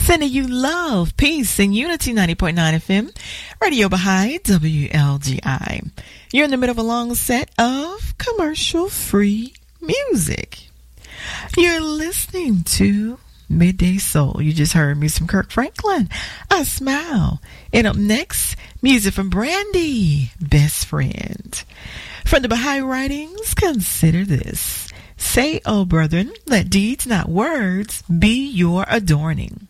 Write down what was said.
Sending you love, peace, and unity. 90.9 FM, Radio Baha'i, WLGI. You're in the middle of a long set of commercial-free music. You're listening to Midday Soul. You just heard me from Kirk Franklin, I Smile. And up next, music from Brandy, Best Friend. From the Baha'i writings, consider this. Say, O brethren, let deeds, not words, be your adorning.